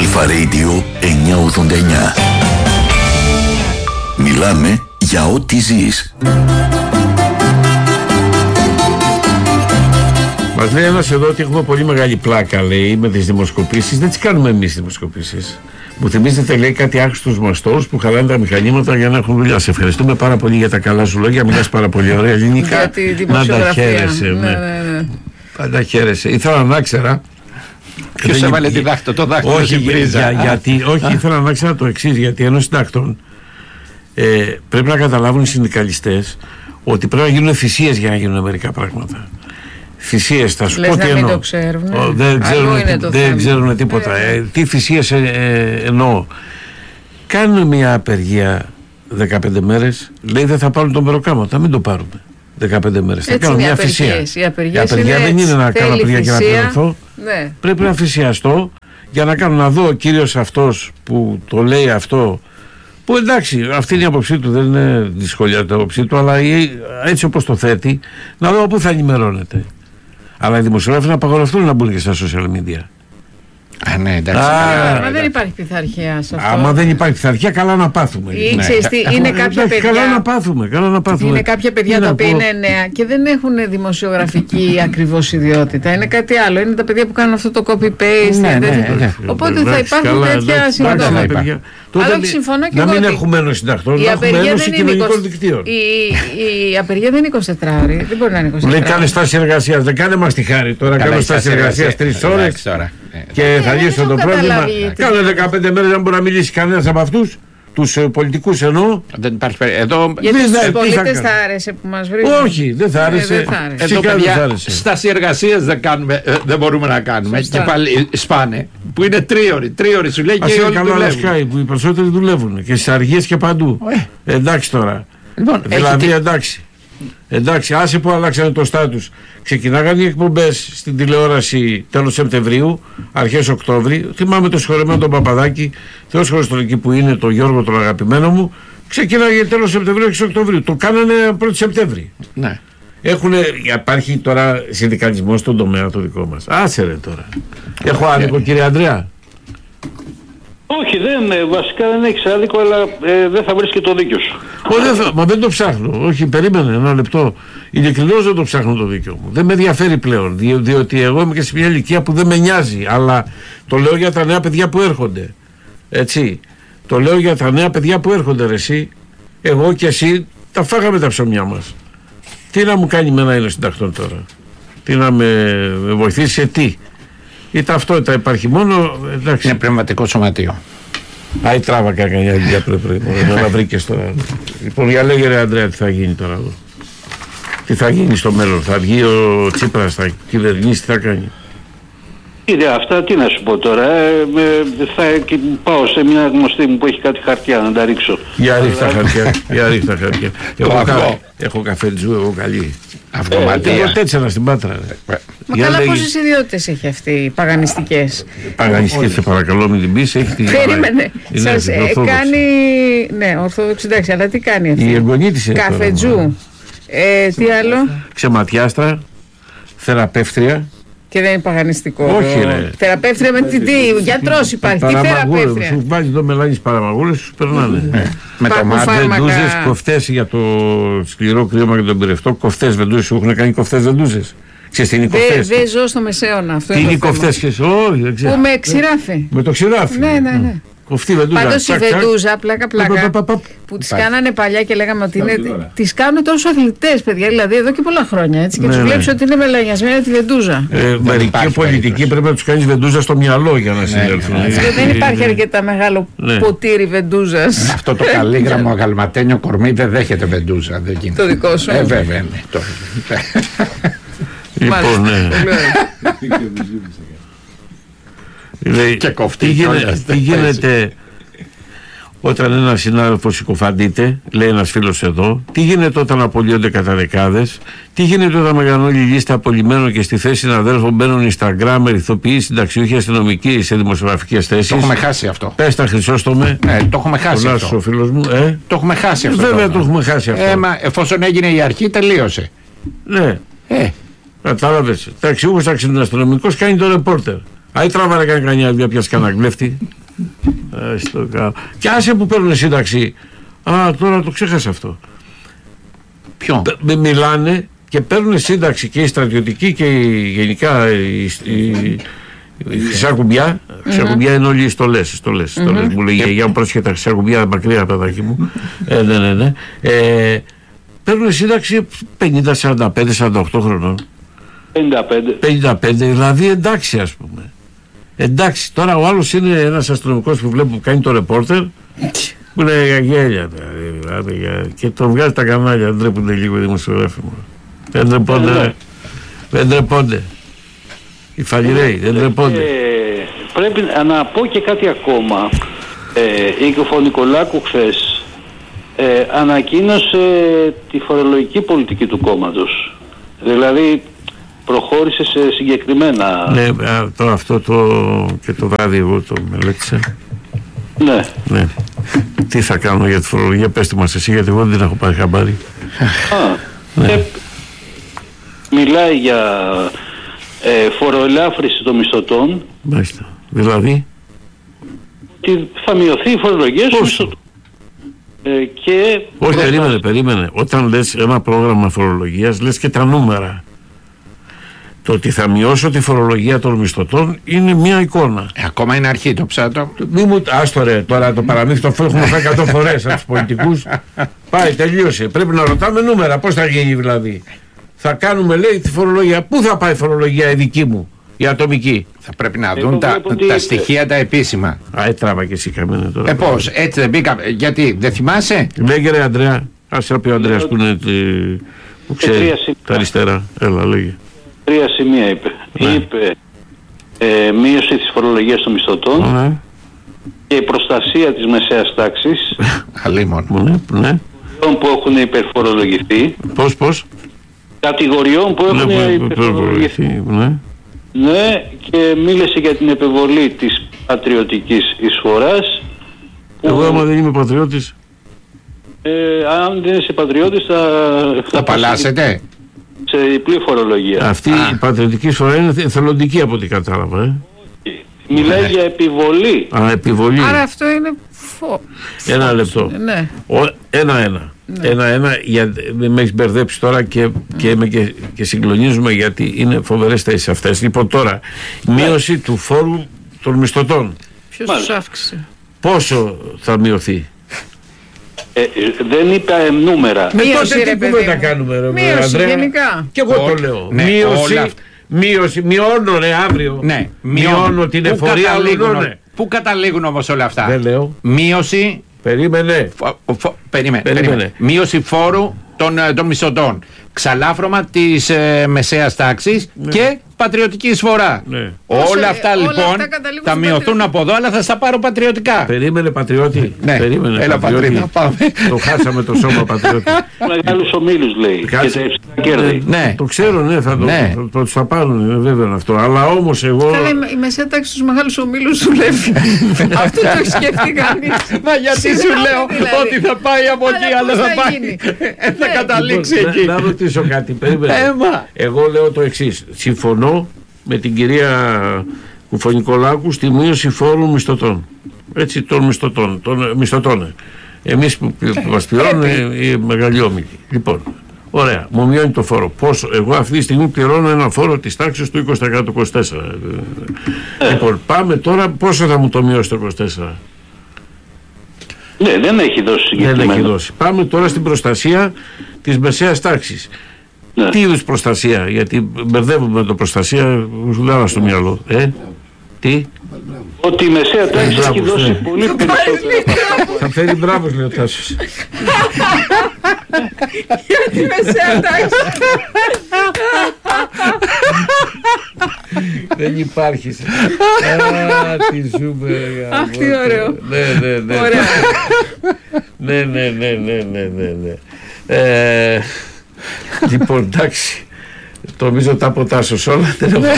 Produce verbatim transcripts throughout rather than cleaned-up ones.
Αλφα Radio εννιακόσια ογδόντα εννιά. Μιλάμε για ό,τι ζεις. Μας λέει ένας εδώ ότι έχουμε πολύ μεγάλη πλάκα, λέει, με τις δημοσκοπήσεις. Δεν τις κάνουμε εμείς δημοσκοπήσεις. Μου θυμίζετε, λέει, κάτι άχρηστους μαστόρους που χαλάνε τα μηχανήματα για να έχουν δουλειά. Σε ευχαριστούμε πάρα πολύ για τα καλά σου λόγια. Μιλάς πάρα πολύ ωραία ελληνικά. Να τα χαίρεσαι. Ναι, ναι, ναι. Πάντα χαίρεσαι. Ήθελα να ξέρα. Ποιος έβαλε τη δάχτυλο, το δάχτυλο. Όχι, για, γιατί, όχι ήθελα να ξέρω το εξής. Γιατί ενώ συντάκτων ε, πρέπει να καταλάβουν οι συνδικαλιστές ότι πρέπει να γίνουν θυσίες για να γίνουν μερικά πράγματα. Θυσίες, θα σου πω τι εννοώ. Το ξέρουν, ναι. Ο, δεν ξέρουν, δεν ξέρουν τίποτα. Ε, ε, τι θυσίες ε, ε, εννοώ. Κάνουν μια απεργία δεκαπέντε μέρες, λέει δεν θα πάρουν τον μεροκάμα. Θα μην το πάρουμε δεκαπέντε μέρες. Θα κάνουν μια θυσία. Η απεργία δεν είναι να κάνω απεργία και να πληρωθώ. Ναι. Πρέπει να θυσιαστώ για να κάνω να δω ο κύριος αυτός που το λέει αυτό. Που εντάξει, αυτή είναι η άποψή του, δεν είναι δυσκολία την άποψή του, αλλά έτσι όπως το θέτει, να δω πού θα ενημερώνεται. Αλλά οι δημοσιογράφοι να απαγορευτούν να μπουν και στα social media. Α, ναι, εντάξει. Α, μα δεν υπάρχει πειθαρχία σε αυτό. Άμα δεν υπάρχει πειθαρχία, καλά να πάθουμε. Ή, ναι. Ξέρεις, τι, είναι κάποια παιδιά. Καλά να πάθουμε, καλά να πάθουμε. Είναι κάποια παιδιά είναι τα οποία από... είναι νέα και δεν έχουν δημοσιογραφική ακριβώς ιδιότητα. Είναι κάτι άλλο. Είναι τα παιδιά που κάνουν αυτό το copy-paste. Ναι, ναι, ναι, ναι. Οπότε θα υπάρχουν τέτοια συμπτώματα. Αλλά όχι, συμφωνώ και να εγώ. μην έχουμε ένωση συντακτών, να έχουμε ένωση κοινωνικών δικτύων. Η απεργία δεν είναι εικοσιτετράωρη. Δεν μπορεί να είναι εικοσιτετράωρη. Λέει κάνε στάση εργασίας. Δεν κάνε μας τη χάρη τώρα. Κάνε στάση εργασίας τρεις ώρες. Και θα λύσει το πρόβλημα. Κάνε δεκαπέντε μέρες, δεν μπορεί να μιλήσει κανένας από αυτούς. Τους ε, πολιτικούς εννοώ. Δεν υπάρχει εδώ. Γιατί στους πολίτες θα άρεσε που μας βρήκαν. Όχι, δεν θα άρεσε. Ε, δεν θα άρεσε. Εδώ παιδιά, στάση εργασίας δεν, κάνουμε, ε, δεν μπορούμε να κάνουμε. Σωστά. Και πάλι σπάνε. Που είναι τρίωρη. Τρίωρη σου λέει και οι όλοι δουλεύουν. Sky, που οι περισσότεροι δουλεύουν. Και στις αργίες και παντού. Ε. Εντάξει τώρα. Λοιπόν, δηλαδή έχετε... εντάξει. Εντάξει, άσε που αλλάξανε το στάτους. Ξεκινάγανε οι εκπομπές στην τηλεόραση τέλος Σεπτεμβρίου, αρχές Οκτώβρη. Θυμάμαι το συγχωρεμένο τον Παπαδάκη, Θεός χωριστολική που είναι, τον Γιώργο τον αγαπημένο μου. Ξεκινάγανε τέλος Σεπτεμβρίου, αρχές Οκτωβρίου. Το κάνανε πρώτη Σεπτέμβρη. Ναι. Έχουνε, υπάρχει τώρα συνδικαλισμός στον τομέα το δικό μας. Άσε ρε τώρα. Έχω άδικο κύριε Ανδρέα? Όχι, δεν, βασικά δεν έχεις άδικο, αλλά ε, δεν θα βρεις και το δίκιο σου. Ο, δεν θα, μα δεν το ψάχνω. Όχι, περίμενε ένα λεπτό. Ειλικρινώς δεν το ψάχνω το δίκιο μου. Δεν με ενδιαφέρει πλέον. Δι, διότι εγώ είμαι και σε μια ηλικία που δεν με νοιάζει. Αλλά το λέω για τα νέα παιδιά που έρχονται. Έτσι. Το λέω για τα νέα παιδιά που έρχονται, ρε εσύ. Εγώ και εσύ τα φάγαμε τα ψωμιά μας. Τι να μου κάνει με ένα είναι συντακτών τώρα? Τι να με, με βοηθήσει σε τι? Η ταυτότητα υπάρχει μόνο. Εντάξει. Είναι πνευματικό σωματείο. Α, η τράβα έκανε για δουλειά πρέπει να βρήκες τώρα. Λοιπόν, για λέγε ρε Ανδρέα, τι θα γίνει τώρα εδώ? Τι θα γίνει στο μέλλον? Θα βγει ο Τσίπρας, θα κυβερνήσει, τι θα κάνει? Είδε αυτά, τι να σου πω τώρα. Ε, ε, θα πάω σε μια γνωστή μου που έχει κάτι χαρτιά να τα ρίξω. Για ρίχτα χαρτιά, για ρίχτα χαρτιά. έχω, κα, έχω καφετζού, εγώ καλή. Αυγοματία. Εγώ τέτοια στην Πάτρα. Μα καλά λέγει... πόσες ιδιότητες έχει αυτή, παγανιστικές? Παγανιστικές, σε παρακαλώ μην την πεις. Έχει την... Περίμενε. Σας ε, κάνει... Ναι, ορθόδοξη, εντάξει, αλλά τι κάνει αυτή? Η εγγονή της είναι. Καφετζού. Ε, τι άλλο? Ξεματιάστρα. Θεραπεύτρια. Και δεν είναι παγανιστικό. Όχι, ρε. Θεραπεύτρια με την τι, γιατρός υπάρχει. Τι θεραπεύτρια? Σου βάζει εδώ μελάνης παραμαγούλες, σου περνάνε. Με το μάτι, βεντούζες, κοφτές για το σκληρό κρύωμα και τον πυρευτό. Κοφτές βεντούζες, σου έχουν κάνει κοφτές βεντούζες. Ξέρεις τι είναι οι κοφτές? Δεν ζω στο μεσαίωνα αυτό. Τι είναι οι κοφτές και εσύ? Όχι, δεν ξέρω. Που με ξηράφει. Με το ξηράφι. Ναι, ναι, ναι. Κοφτή βεντούζα. Πάντως η βεντούζα, πλάκα πλάκα, που τις κάνανε παλιά και λέγαμε ότι είναι, τις κάνουν τόσο αθλητές παιδιά, δηλαδή εδώ και πολλά χρόνια έτσι, και τους βλέπεις ότι είναι μελανιασμένα τη βεντούζα. Μερικοί πολιτικοί πρέπει να τους κάνεις βεντούζα στο μυαλό για να συνέλθουν. Δεν υπάρχει αρκετά μεγάλο ποτήρι βεντούζας. Αυτό το καλήγραμμο αγαλματένιο κορμί δεν δέχεται βεντούζα. Το δικό σου? Ε, βέβαια, ναι. Λοιπόν, ναι. Λέει, και κοφτή, τι, γίνεται, τι γίνεται όταν ένας συνάδελφος συκοφαντείται, λέει ένας φίλος εδώ, τι γίνεται όταν απολύονται κατά δεκάδες, τι γίνεται όταν μεγαλώνει η λίστα απολυμένων και στη θέση συναδέλφων μπαίνουν Instagrammer, ηθοποιοί, συνταξιούχοι, αστυνομικοί σε δημοσιογραφικές θέσεις. Το έχουμε χάσει αυτό. Πες τα Χρυσόστομε. Ε, το έχουμε χάσει ο αυτό. Ο φίλος μου, ε? Το έχουμε χάσει αυτό. Βέβαια το, το έχουμε χάσει αυτό. Ε, μα, εφόσον έγινε η αρχή, τελείωσε. Ναι. Ε. Κατάλαβες. Ταξιούχος αστυνομικός κάνει το ρεπόρτερ. Άι τράβαρε καν κανένα δουλειά, πιάσει κανένα κλέφτη. Και άσε που παίρνουν σύνταξη. Α, τώρα το ξέχασα αυτό. Ποιο? Με μιλάνε και παίρνουν σύνταξη και οι στρατιωτικοί και οι, γενικά οι, οι, η χρυσά κουμπιά. Χρυσά κουμπιά είναι όλοι οι στολές. στολές, στολές. Μου λέει η γιαγιά μου πρόσχε τα χρυσά κουμπιά μακριά, παιδάκι μου. ε, ναι, ναι, ναι. Ε, παίρνουν σύνταξη πενήντα, σαράντα πέντε, σαράντα οκτώ χρονών. πενήντα πέντε. πενήντα πέντε, δηλαδή εντάξει, ας πούμε. Εντάξει, τώρα ο άλλος είναι ένας αστυνομικός που βλέπω που κάνει το ρεπόρτερ. Που είναι για γέλια. Δηλαδή, και τον βγάζει τα κανάλια. Δεν τρέπονται λίγο οι δημοσιογράφοι μου. Δεν τρεπόνται. Δεν τρεπόνται. Οι φαλιραίοι δεν τρεπόνται. Ε, πρέπει να πω και κάτι ακόμα. Ε, η Κοφωνικολάκου χθες ε, ανακοίνωσε τη φορολογική πολιτική του κόμματος. Δηλαδή προχώρησε σε συγκεκριμένα... Ναι, το, αυτό το και το βράδυ εγώ το μελέτησα. Ναι. Ναι. Τι θα κάνω για τη φορολογία, πέστε μας εσύ, γιατί εγώ δεν την έχω πάρει χαμπάρι. Α, ναι. ε, μιλάει για ε, φοροελάφρυνση των μισθωτών. Μάλιστα. Δηλαδή ότι θα μειωθεί η φορολογία στους μισθωτών. Ε, και όχι, προς... περίμενε, περίμενε. Όταν λες ένα πρόγραμμα φορολογίας, λες και τα νούμερα. Το ότι θα μειώσω τη φορολογία των μισθωτών είναι μια εικόνα. Ε, ακόμα είναι αρχή το ψάτο. Μη μου... Άστο ρε, τώρα το παραμύθι το έχουμε φάει εκατό φορές από τους πολιτικούς. Πάει, τελείωσε. Πρέπει να ρωτάμε νούμερα. Πώς θα γίνει δηλαδή. Θα κάνουμε, λέει, τη φορολογία. Πού θα πάει η φορολογία η δική μου, η ατομική. Θα πρέπει να δουν τα, τα στοιχεία τα επίσημα. Α, έτραβα και εσύ καμένα τώρα. Ε, πώς, έτσι δεν μπήκα. Γιατί, δεν θυμάσαι. Λέγε ρε Αντρέα. Άσε να πει ο Αντρέας που είναι που ξέρει τα αριστερά. Έλα, λέγε. Τρία σημεία είπε. Ναι. Είπε ε, μείωση της φορολογίας των μισθωτών, ναι, και η προστασία της μεσαίας τάξης. Αλίμον. Ναι, ναι. Που έχουν υπερφορολογηθεί. Πώς, πώς. Κατηγοριών που έχουν ναι, υπερφορολογηθεί. Ναι. Ναι, και μίλησε για την επιβολή της πατριωτικής εισφοράς. Εγώ άμα δεν είμαι πατριώτης. Ε, αν δεν είσαι πατριώτης θα... Θα παλάσετε. Σε διπλή φορολογία. Αυτή Α. η πατριωτική εισφορά είναι εθελοντική από ό,τι κατάλαβα. Ε. Μιλάει ναι. για επιβολή. Α, επιβολή. Άρα αυτό είναι φω... Ένα λεπτό. Ναι. Ένα-ένα. Ναι. Ένα-ένα, για... με έχεις μπερδέψει τώρα και, και, και, και συγκλονίζουμε γιατί είναι φοβερές θέσεις αυτές. Λοιπόν τώρα, ναι. μείωση του φόρου των μισθωτών. Ποιος τους αύξησε. Πόσο θα μειωθεί. Ε, δεν είπα ε, νούμερα. Με τότε τι κουβέντα κάνουμε ρε μείωση Ανδρέα. Γενικά. Και εγώ το λέω. Ναι, μείωση, μείωση, μειώνω ρε αύριο. Ναι, μειώνω την εφορία. Πού καταλήγουν όμως όλα αυτά. Δεν λέω. Μείωση. Περίμενε. Φο, φο, περίμενε, περίμενε. περίμενε. Μείωση φόρου των, των μισθωτών. Ξαλάφρωμα της ε, μεσαίας τάξης, ναι, και πατριωτική εισφορά. Ναι. Όλα Όσο, αυτά λοιπόν όλα αυτά θα μειωθούν πατρι... από εδώ, αλλά θα στα πάρω πατριωτικά. Περίμενε πατριώτη. Ναι. Περίμενε, έλα πατριώτη. Πάμε. Το χάσαμε το σώμα πατριώτη. Μεγάλους ομίλους λέει. Κάτσε. Και κέρδη. Ναι. Το ξέρω, ναι, θα το, ναι. το, το, το θα πάρουν, βέβαια αυτό. Αλλά όμως εγώ. Καλά, η μεσαία τάξη στους μεγάλους ομίλους δουλεύει. Αυτό το σκέφτει κανείς. Μα γιατί σου λέω ότι θα πάει από εκεί, αλλά θα πάει. Θα καταλήξει εκεί. Να ρωτήσω κάτι. Εγώ λέω το εξής. Συμφωνώ με την κυρία Κουφωνικολάκου στη μείωση φόρου μισθωτών. Έτσι, των μισθωτών. Των μισθωτών. Εμείς που μας πληρώνουν οι μεγαλειόμιλοι. Λοιπόν, ωραία, μου μειώνει το φόρο. Πόσο, εγώ αυτή τη στιγμή πληρώνω ένα φόρο της τάξης του είκοσι τοις εκατό είκοσι τέσσερα. Λοιπόν, πάμε τώρα, πόσο θα μου το μειώσει το είκοσι τέσσερα. Ναι, δεν έχει δώσει συγκεκριμένα. Δεν έχει δώσει. Πάμε τώρα στην προστασία της μεσαίας τάξης. Ναι. Τι είδους προστασία, γιατί μπερδεύουμε το προστασία, σου λέω στο μυαλό. Ε, τι. Ότι η μεσαία τάξη ε, έχει δώσει ε. πολύ περισσότερο. Θα φέρει μπράβος, λέει ο Τάσος. Για τη μεσαία τάξη. Δεν υπάρχει. Α, τι ζούμε. Αχ, τι ωραίο. Ναι, ναι, ναι. Ναι, ναι, ναι, ναι, ναι, ναι. Λοιπόν, εντάξει. Νομίζω τα αποτάσσω όλα. Δεν έχω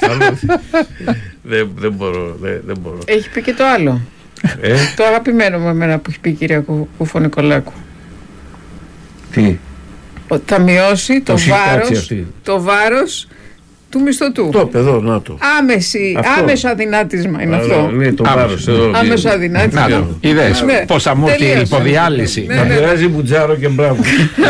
δεν, δεν μπορώ, δεν, δεν μπορώ. Έχει πει και το άλλο. Ε? Το αγαπημένο με εμένα που έχει πει η κυρία Κουφωνικολάκου. Τι? Ότι θα μειώσει το βάρος, το βάρος του μισθωτού. Το παιδό, να το. Άμεση, άμεσο αδυνάτισμα είναι αυτό. Ναι, το βάρος εδώ. Άμεσο αδυνάτισμα. Να το. Είδες πόσα μου έρθει η υποδιάλυση. Να πειράζει μπουτζάρο και μπράβο.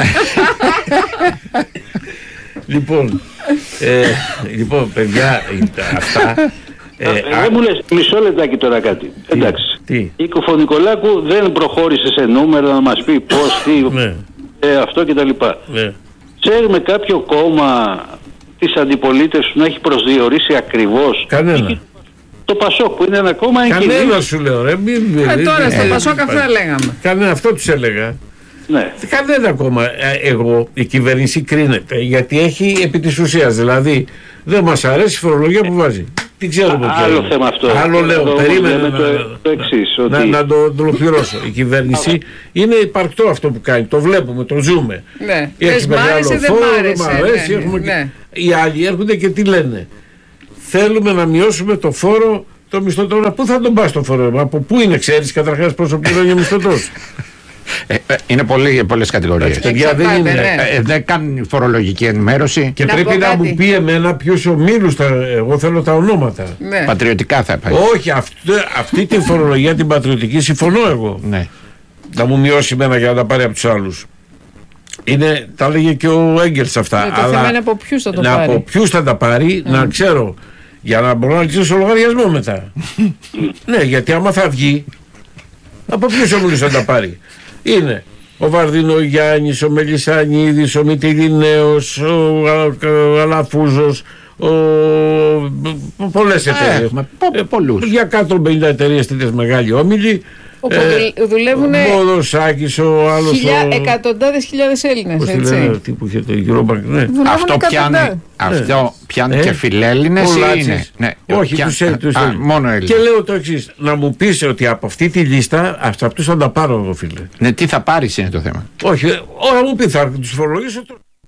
Λοιπόν, λοιπόν, παιδιά, αυτά. Δεν μου λες μισό λεπτάκι τώρα κάτι. Εντάξει. Η Κουφονικολάκου δεν προχώρησε σε νούμερα να μας πει πώς, τι, αυτό κτλ. Ξέρουμε κάποιο κόμμα της αντιπολίτευσης να έχει προσδιορίσει ακριβώς? Κανένα. Το Πασόκ που είναι ένα κόμμα εγκυμνή. Κανένα σου λέω ρε. Μην, ε, τώρα στο Πασόκ αυτά λέγαμε. Κανένα, αυτό τους έλεγα. Ναι. Κανένα κόμμα. Εγώ, η κυβέρνηση κρίνεται γιατί έχει επί της ουσίας. Δηλαδή δεν μας αρέσει η φορολογία που βάζει. Τι ξέρουμε πια. Άλλο θέμα αυτό. Άλλο λέω. Το περίμενε να, το, το εξής, να, ότι... να το ολοκληρώσω. Η κυβέρνηση είναι υπαρκτό αυτό που κάνει. Το βλέπουμε, το ζούμε. Ναι. Έχει μεγάλο φόρο, δεν μ' αρέσει. Ναι, ναι. Και... Οι άλλοι έρχονται και τι λένε? Θέλουμε να μειώσουμε το φόρο το μισθωτό. Πού θα τον πας το φόρο? Από πού είναι, ξέρεις καταρχάς πόσο πληρώνει ο μισθωτός? Ε, ε, είναι πολλοί, πολλές κατηγορίες. Παιδιά, δεν είναι. Ναι. Ε, δεν κάνουν φορολογική ενημέρωση. Και να πρέπει να μου πει εμένα ποιους ομίλους. Τα, εγώ θέλω τα ονόματα. Ναι. Πατριωτικά θα πάει. Όχι, αυτή, αυτή τη φορολογία την πατριωτική συμφωνώ εγώ. Ναι. Να μου μειώσει εμένα για να τα πάρει από τους άλλους. Είναι, τα έλεγε και ο Έγκελς αυτά. Ναι, το θέμα είναι από ποιους θα το να, πάρει. Από ποιους θα τα πάρει, mm. να ξέρω. Για να μπορώ να κλείσω λογαριασμό μετά. Ναι, γιατί άμα θα βγει, από ποιους ομίλους θα τα πάρει? Είναι ο Βαρδίνο Γιάννης, ο Μελισσανίδης, ο Μητυλινέος, ο Αλαφούζος, ο... πολλές εταιρείες. Ε, πολλούς. Για εκατόν πενήντα εταιρείες τέτοιες μεγάλοι όμιλοι. Όπου ε, δουλεύουν ο Δοσάκης, ο άλλος. Χιλιά, ο... εκατοντάδες χιλιάδες Έλληνες. Έτσι. Λένε, τι που είχε το Eurobank, ναι. Αυτό πιάνει, αυτό πιάνει ε, και φιλέλληνες ή είναι? Ναι. Όχι, Πια... τους, τους Α, μόνο Έλληνες. Και λέω το εξής, να μου πεις ότι από αυτή τη λίστα, από αυτούς θα τα πάρω εγώ, φίλε. Ναι, τι θα πάρεις είναι το θέμα. Όχι, ώρα μου πει, θα τους φορολογήσω.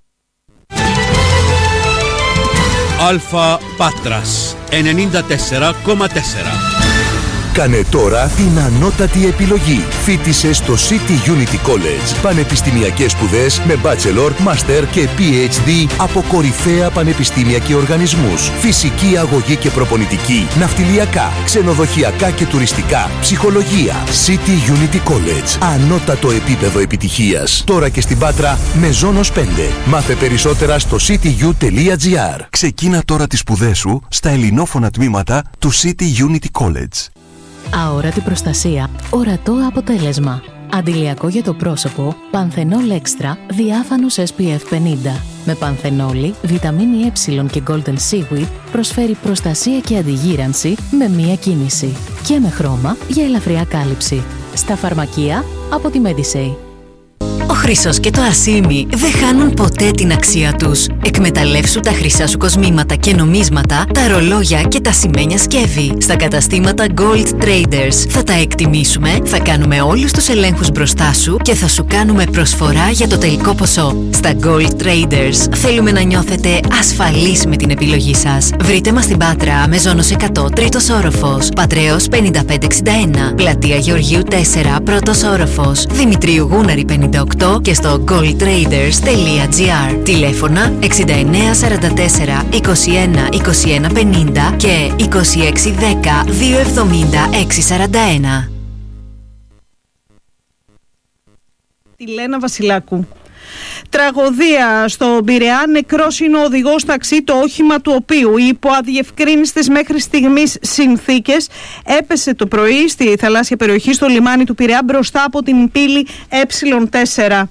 Αλφα Πάτρας ενενήντα τέσσερα κόμμα τέσσερα. Κάνε τώρα την ανώτατη επιλογή. Φοίτησε στο City Unity College. Πανεπιστημιακές σπουδές με Bachelor, Master και πι έιτς ντι από κορυφαία πανεπιστήμια και οργανισμούς. Φυσική αγωγή και προπονητική, ναυτιλιακά, ξενοδοχειακά και τουριστικά, ψυχολογία. City Unity College. Ανώτατο επίπεδο επιτυχίας. Τώρα και στην Πάτρα με Ζώνος πέντε. Μάθε περισσότερα στο cityU τελεία gr. Ξεκίνα τώρα τις σπουδές σου στα ελληνόφωνα τμήματα του City Unity College. Αόρατη προστασία, ορατό αποτέλεσμα. Αντιλιακό για το πρόσωπο, Πανθενόλ Extra, διάφανος ες πι εφ πενήντα. Με πανθενόλη, βιταμίνη Ε και Golden Seaweed προσφέρει προστασία και αντιγύρανση με μία κίνηση. Και με χρώμα για ελαφριά κάλυψη. Στα φαρμακεία από τη Medisay. Ο χρυσός και το ασίμι δεν χάνουν ποτέ την αξία τους. Εκμεταλλεύσου τα χρυσά σου κοσμήματα και νομίσματα, τα ρολόγια και τα σημαίνια σκεύη. Στα καταστήματα Gold Traders θα τα εκτιμήσουμε, θα κάνουμε όλους τους ελέγχους μπροστά σου και θα σου κάνουμε προσφορά για το τελικό ποσό. Στα Gold Traders θέλουμε να νιώθετε ασφαλείς με την επιλογή σας. Βρείτε μας στην Πάτρα με Ζώνος εκατό, τρίτος όροφος, Πατρέως πενήντα πέντε εξήντα ένα, Πλατεία Γεωργίου τέσσερα, πρώτος όροφος, Δημητρίου Γούναρη πενήντα οκτώ και στο gold traders τελεία gr. Τηλέφωνα εξήντα εννέα σαράντα τέσσερα είκοσι ένα είκοσι ένα πενήντα και είκοσι έξι δέκα δύο εβδομήντα έξι σαράντα ένα. Τη Λένα Βασιλάκου. Τραγωδία στον Πειραιά, νεκρός είναι ο οδηγός ταξί, το όχημα του οποίου υπό αδιευκρίνιστες μέχρι στιγμής συνθήκες έπεσε το πρωί στη θαλάσσια περιοχή στο λιμάνι του Πειραιά μπροστά από την πύλη ε τέσσερα.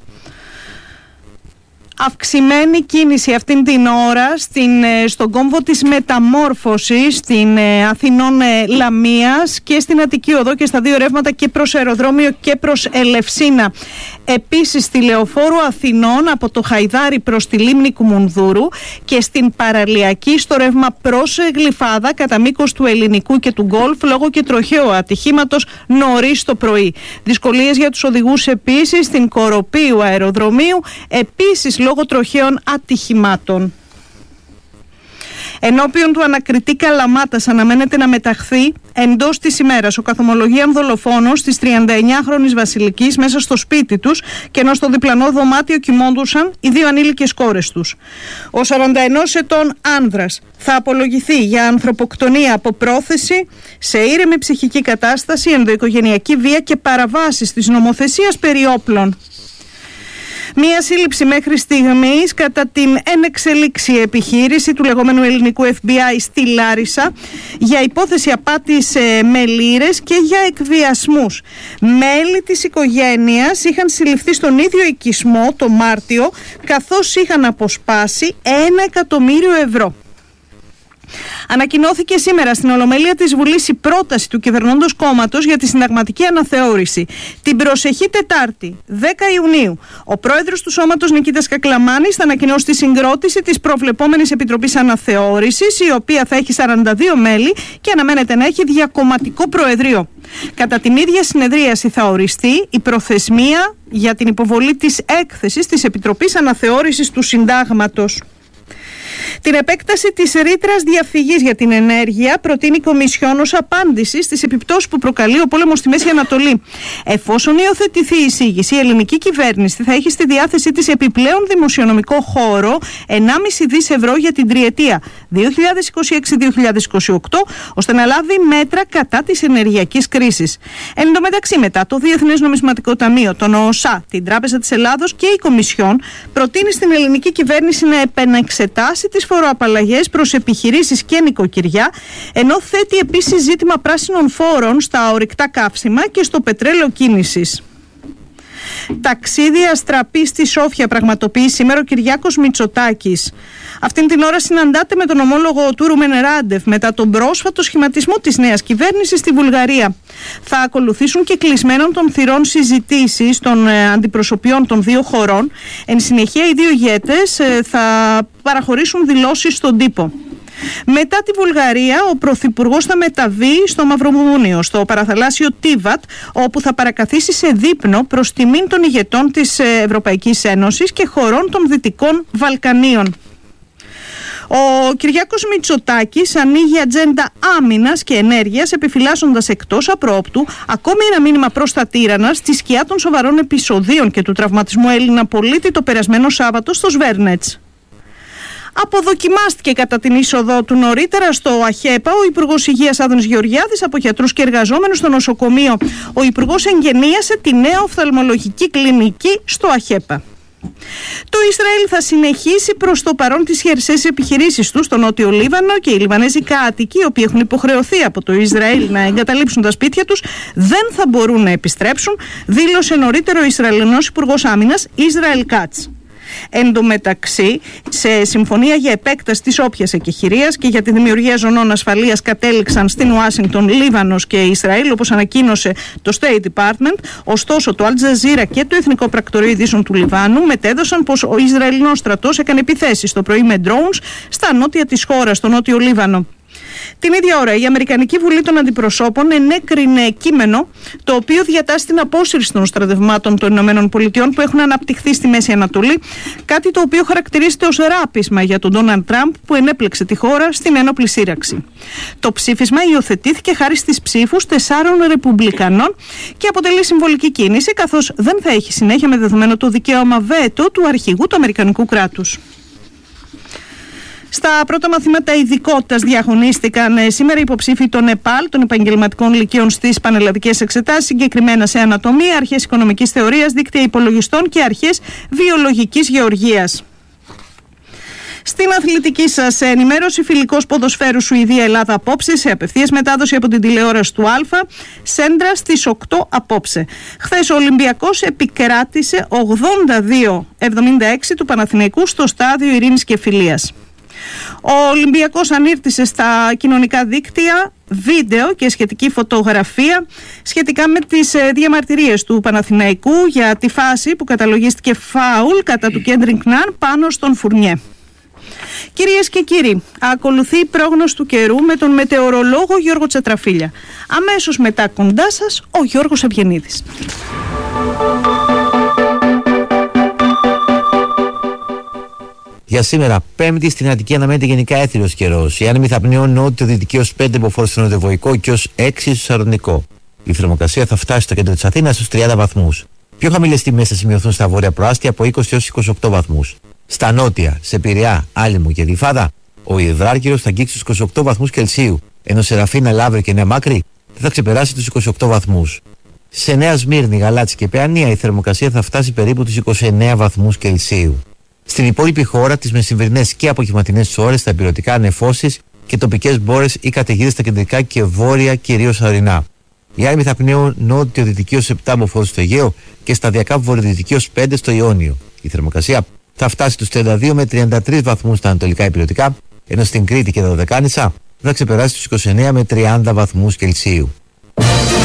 Αυξημένη κίνηση αυτήν την ώρα στην, στον κόμβο της Μεταμόρφωσης, στην Αθηνών Λαμίας και στην Αττική Οδό και στα δύο ρεύματα και προς αεροδρόμιο και προς Ελευσίνα. Επίσης στη Λεωφόρο Αθηνών από το Χαϊδάρι προς τη Λίμνη Κουμουνδούρου και στην Παραλιακή στο ρεύμα προς Γλυφάδα κατά μήκος του Ελληνικού και του Γκολφ λόγω και τροχαίου ατυχήματος νωρίς το πρωί. Δυσκολίες για τους οδηγούς επίσης στην Κοροπίου αεροδρομίου, επίσης λόγω τροχαίων ατυχημάτων. Ενώπιον του ανακριτή Καλαμάτας αναμένεται να μεταχθεί εντός της ημέρας ο καθομολογίαν δολοφόνος της τριανταεννιάχρονης Βασιλικής μέσα στο σπίτι τους, και ενώ στο διπλανό δωμάτιο κοιμόντουσαν οι δύο ανήλικες κόρες τους. Ο σαρανταενός ετών άνδρας θα απολογηθεί για ανθρωποκτονία από πρόθεση, σε ήρεμη ψυχική κατάσταση, ενδοοικογενειακή βία και παραβάσεις της νομοθεσίας περί όπλων. Μία σύλληψη μέχρι στιγμής κατά την ενεξελίξη επιχείρηση του λεγόμενου ελληνικού εφ μπι άι στη Λάρισα για υπόθεση απάτης με λίρες και για εκβιασμούς. Μέλη της οικογένειας είχαν συλληφθεί στον ίδιο οικισμό το Μάρτιο, καθώς είχαν αποσπάσει ένα εκατομμύριο ευρώ. Ανακοινώθηκε σήμερα στην Ολομέλεια της Βουλής η πρόταση του κυβερνώντος κόμματος για τη συνταγματική αναθεώρηση. Την προσεχή Τετάρτη, δέκα Ιουνίου, ο πρόεδρος του σώματος Νικήτας Κακλαμάνης θα ανακοινώσει τη συγκρότηση της προβλεπόμενης Επιτροπής Αναθεώρησης, η οποία θα έχει σαράντα δύο μέλη και αναμένεται να έχει διακομματικό προεδρείο. Κατά την ίδια συνεδρίαση θα οριστεί η προθεσμία για την υποβολή της έκθεσης της Επιτροπής Αναθεώρησης του Συντάγματος. Την επέκταση της ρήτρας διαφυγής για την ενέργεια προτείνει η Κομισιόν ως απάντηση στις επιπτώσεις που προκαλεί ο πόλεμος στη Μέση Ανατολή. Εφόσον υιοθετηθεί η εισήγηση, η ελληνική κυβέρνηση θα έχει στη διάθεσή της επιπλέον δημοσιονομικό χώρο ενάμιση δις ευρώ για την τριετία δύο χιλιάδες είκοσι έξι δύο χιλιάδες είκοσι οκτώ, ώστε να λάβει μέτρα κατά της ενεργειακής κρίσης. Εν τω μεταξύ, μετά το Διεθνές Νομισματικό Ταμείο, τον ΟΣΑ, την Τράπεζα της Ελλάδος και η Κομισιόν προτείνει στην ελληνική κυβέρνηση να επαναξετάσει τις φοροαπαλλαγές προς επιχειρήσεις και νοικοκυριά, ενώ θέτει επίσης ζήτημα πράσινων φόρων στα ορυκτά καύσιμα και στο πετρέλαιο κίνησης. Ταξίδι αστραπή στη Σόφια πραγματοποιεί σήμερα ο Κυριάκος Μητσοτάκης. Αυτήν την ώρα συναντάται με τον ομόλογο του Ρούμεν Ράντεφ μετά τον πρόσφατο σχηματισμό της νέας κυβέρνησης στη Βουλγαρία. Θα ακολουθήσουν και κλεισμένων των θυρών συζητήσεις των ε, αντιπροσωπιών των δύο χωρών. Εν συνεχεία, οι δύο ηγέτες ε, θα παραχωρήσουν δηλώσεις στον τύπο. Μετά τη Βουλγαρία, ο Πρωθυπουργός θα μεταβεί στο Μαυροβούνιο, στο παραθαλάσσιο Τίβατ, όπου θα παρακαθίσει σε δείπνο προς τιμήν των ηγετών της Ευρωπαϊκής Ένωσης και χωρών των Δυτικών Βαλκανίων. Ο Κυριάκος Μητσοτάκης ανοίγει ατζέντα άμυνας και ενέργειας, επιφυλάσσοντας εκτός απρόπτου ακόμη ένα μήνυμα προς τα τύρανα στη σκιά των σοβαρών επεισοδίων και του τραυματισμού Έλληνα πολίτη το περασμένο Σάββατο στο Σβέρνετς. Αποδοκιμάστηκε κατά την είσοδό του νωρίτερα στο ΑΧΕΠΑ ο Υπουργός Υγείας Άδωνης Γεωργιάδης από γιατρούς και εργαζόμενους στο νοσοκομείο. Ο Υπουργός εγγενίασε τη νέα οφθαλμολογική κλινική στο ΑΧΕΠΑ. Το Ισραήλ θα συνεχίσει προς το παρόν τις χερσαίες επιχειρήσεις του στο Νότιο Λίβανο και οι Λιβανέζοι κάτοικοι, οι οποίοι έχουν υποχρεωθεί από το Ισραήλ να εγκαταλείψουν τα σπίτια τους, δεν θα μπορούν να επιστρέψουν, δήλωσε νωρίτερο ο Ισραηλινός Υπουργός Άμυνας Ισραήλ Κάτς. Εν τω μεταξύ, σε συμφωνία για επέκταση της όποιας εκεχηρίας και για τη δημιουργία ζωνών ασφαλείας κατέληξαν στην Ουάσιγκτον Λίβανος και Ισραήλ, όπως ανακοίνωσε το State Department. Ωστόσο, το Al Jazeera και το Εθνικό Πρακτορείο Ειδήσεων του Λιβάνου μετέδωσαν πως ο Ισραηλινός στρατός έκανε επιθέσεις το πρωί με drones στα νότια της χώρας, στο Νότιο Λίβανο. Την ίδια ώρα, η Αμερικανική Βουλή των Αντιπροσώπων ενέκρινε κείμενο το οποίο διατάσσει την απόσυρση των στρατευμάτων των Ηνωμένων Πολιτειών που έχουν αναπτυχθεί στη Μέση Ανατολή, κάτι το οποίο χαρακτηρίζεται ως ράπισμα για τον Ντόναλντ Τραμπ που ενέπλεξε τη χώρα στην ένοπλη σύραξη. Το ψήφισμα υιοθετήθηκε χάρη στις ψήφους τεσσάρων Ρεπουμπλικανών και αποτελεί συμβολική κίνηση, καθώς δεν θα έχει συνέχεια με δεδομένο το δικαίωμα βέτο του αρχηγού του Αμερικανικού κράτους. Στα πρώτα μαθήματα ειδικότητας διαγωνίστηκαν σήμερα υποψήφοι των ΕΠΑΛ, των επαγγελματικών λυκείων στις πανελλαδικές εξετάσεις, συγκεκριμένα σε ανατομία, αρχές οικονομικής θεωρίας, δίκτυα υπολογιστών και αρχές βιολογικής γεωργίας. Στην αθλητική σας ενημέρωση, φιλικός ποδοσφαίρου Σουηδία-Ελλάδα απόψε σε απευθείας μετάδοση από την τηλεόραση του Α, σέντρα στις οκτώ απόψε. Χθες ο Ολυμπιακός επικράτησε ογδόντα δύο εβδομήντα έξι του Παναθηναϊκού στο στάδιο Ειρήνης και Φιλίας. Ο Ολυμπιακός ανήρτησε στα κοινωνικά δίκτυα βίντεο και σχετική φωτογραφία σχετικά με τις διαμαρτυρίες του Παναθηναϊκού για τη φάση που καταλογίστηκε φάουλ κατά του Κέντρινγκ Ναν πάνω στον Φουρνιέ. Κυρίες και κύριοι, ακολουθεί η πρόγνωση του καιρού με τον μετεωρολόγο Γιώργο Τσατραφίλια. Αμέσως μετά κοντά σας ο Γιώργος Ευγενίδης. Για σήμερα, Πέμπτη, στην Αττική αναμένεται γενικά έθριος καιρός. Η άνεμη θα πνέουν νότιο-δυτική ως πέντε μποφόρ στο νοτιοβοϊκό και ως έξι στο σαρονικό. Η θερμοκρασία θα φτάσει στο κέντρο της Αθήνας στους τριάντα βαθμούς. Πιο χαμηλές τιμές θα σημειωθούν στα βόρεια προάστια από είκοσι έως είκοσι οκτώ βαθμούς. Στα νότια, σε Πειραιά, Άλυμο και Γλυφάδα, ο υδράργυρος θα αγγίξει τους είκοσι οκτώ βαθμούς Κελσίου, ενώ σε Ραφίνα, Λαύριο και Νέα Μάκρη θα ξεπεράσει τους είκοσι οκτώ βαθμούς. Σε Νέα Σμύρνη, Γαλάτσι και Παιανία η θερμοκρασία θα φτάσει περίπου τους είκοσι εννέα βαθμούς Κελσίου. Στην υπόλοιπη χώρα, τις μεσημβρινές και απογευματινές ώρες, θα υπηρετικά νεφώσεις και τοπικές μπόρες ή καταιγίδες στα κεντρικά και βόρεια, κυρίως ορεινά. Οι άνεμοι θα πνέουν νότιο-δυτική ως επτά μποφόρ στο Αιγαίο και σταδιακά βορειοδυτική ως πέντε στο Ιόνιο. Η θερμοκρασία θα φτάσει στους τριάντα δύο με τριάντα τρεις βαθμούς στα ανατολικά υπηρετικά, ενώ στην Κρήτη και τα Δωδεκάνησα θα ξεπεράσει τους είκοσι εννέα με τριάντα βαθμούς Κελσίου.